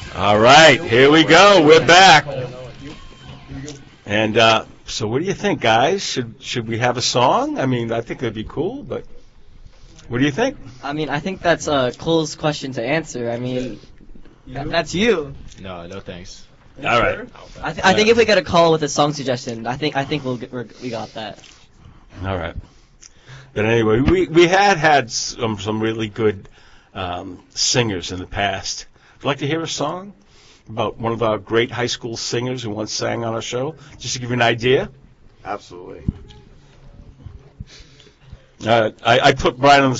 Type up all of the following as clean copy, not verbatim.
All right, here we go. We're back. And so what do you think, guys? Should we have a song? I mean, I think that'd be cool, but what do you think? I mean, I think that's Cole's question to answer. I mean, that's you. No thanks. All right. I think if we get a call with a song suggestion, I think we got that. All right. But anyway, we had some really good singers in the past. Would you like to hear a song about one of our great high school singers who once sang on our show, just to give you an idea? Absolutely. I put Brian on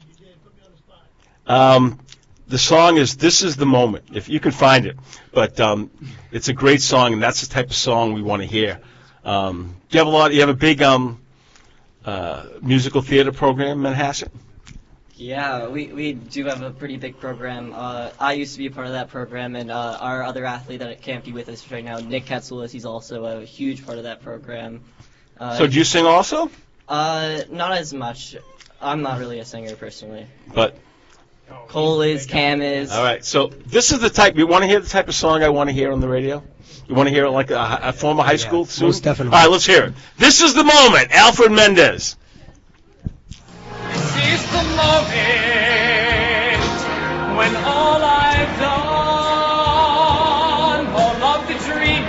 the song is "This Is the Moment," if you can find it. But it's a great song, and that's the type of song we want to hear. You have a big musical theater program in Manhasset? Yeah, we do have a pretty big program. I used to be a part of that program, and our other athlete that can't be with us right now, Nick Ketzelis, he's also a huge part of that program. So do you sing also? Not as much. I'm not really a singer personally. But Cole is, Cam is. All right, so this is the type. You want to hear the type of song I want to hear on the radio? You want to hear it like a former high school student? Most definitely. All right, let's hear it. This is the moment. Alfred Mendez. This is the moment.